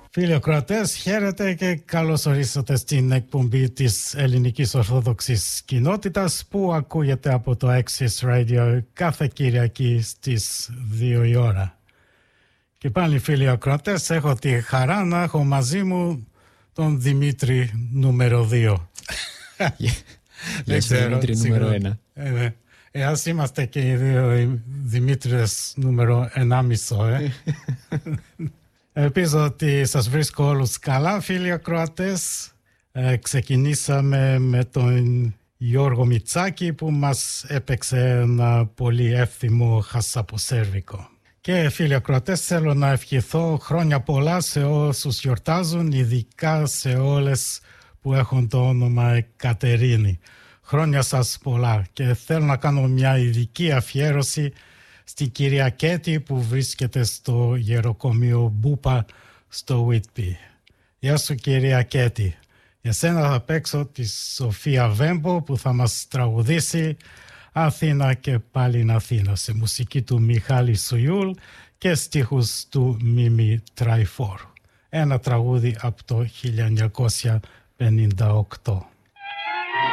Φίλοι ακροατές, χαίρετε και καλώς ορίσατε στην εκπομπή της Ελληνικής Ορθόδοξης Κοινότητας που ακούγεται από το Access Radio κάθε Κυριακή στις 2 η ώρα. Και πάλι φίλοι ακροατές, έχω τη χαρά να έχω μαζί μου τον Δημήτρη νούμερο 2. Γεια σου Δημήτρη νούμερο 1. Ας είμαστε και οι δύο οι Δημήτρες νούμερο 1,5. Ελπίζω ότι σας βρίσκω όλους καλά, φίλοι ακροατές. Ξεκινήσαμε με τον Γιώργο Μητσάκη που μας έπαιξε ένα πολύ εύθυμο χασαποσέρβικο. Και φίλοι ακροατές, θέλω να ευχηθώ χρόνια πολλά σε όσους γιορτάζουν, ειδικά σε όλες που έχουν το όνομα Κατερίνη. Χρόνια σας πολλά και θέλω να κάνω μια ειδική αφιέρωση στην κυρία Κέτη που βρίσκεται στο γεροκομείο Μπούπα στο Whitby. Γεια σου κυρία Κέτη. Για σένα θα παίξω τη Σοφία Βέμπο που θα μας τραγουδήσει Αθήνα και πάλιν Αθήνα σε μουσική του Μιχάλη Σουιούλ και στίχους του Μίμη Τραϊφόρου. Ένα τραγούδι από το 1958.